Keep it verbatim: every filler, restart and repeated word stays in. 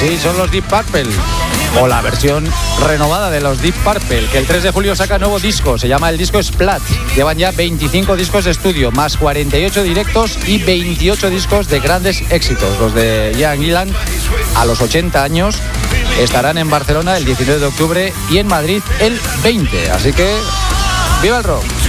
Sí, son los Deep Purple. O la versión renovada de los Deep Purple, que el tres de julio saca nuevo disco. Se llama el disco Splat. Llevan ya veinticinco discos de estudio, más cuarenta y ocho directos y veintiocho discos de grandes éxitos. Los de Ian Gillan, a los ochenta años, estarán en Barcelona el diecinueve de octubre y en Madrid el veinte. Así que, ¡viva el rock!